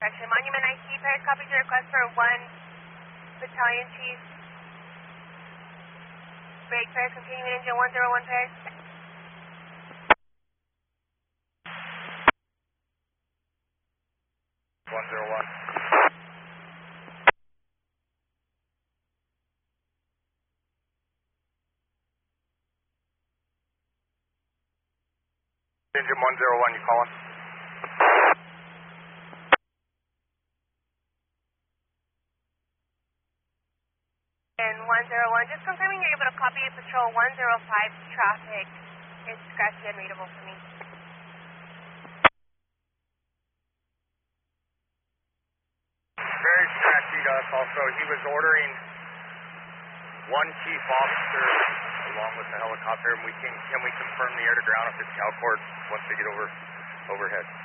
Section Monument IC, Paris copies your request for 1 Battalion Chief. Break Paris, continuing engine 101 Paris. 101. Engine 101, you calling? And 101, just confirming you're able to copy Patrol 105 traffic. It's scratchy and readable for me. Very scratchy to us also. He was ordering one chief officer along with the helicopter, and can we confirm the air to ground if it's CalCorp once they get overhead?